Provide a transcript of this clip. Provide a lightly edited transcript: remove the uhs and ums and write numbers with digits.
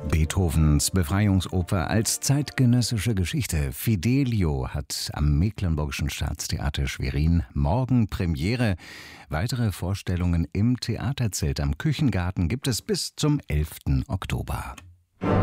Beethovens Befreiungsoper als zeitgenössische Geschichte. Fidelio hat am Mecklenburgischen Staatstheater Schwerin morgen Premiere. Weitere Vorstellungen im Theaterzelt am Küchengarten gibt es bis zum 11. Oktober.